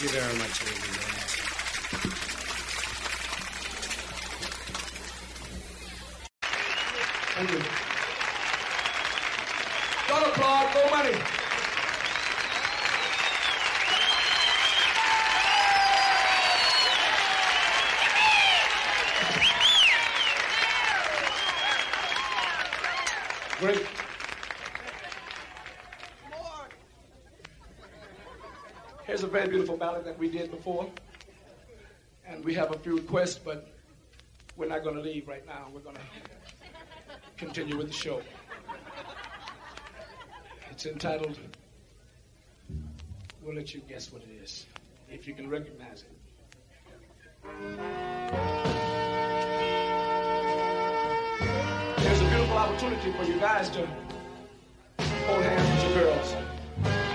you very much, ladies and gentlemen. Thank you. Don't applaud, no money. Great. Here's a very beautiful ballad that we did before. And we have a few requests, but we're not going to leave right now. We're going to continue with the show. It's entitled, we'll let you guess what it is, if you can recognize it. There's a beautiful opportunity for you guys to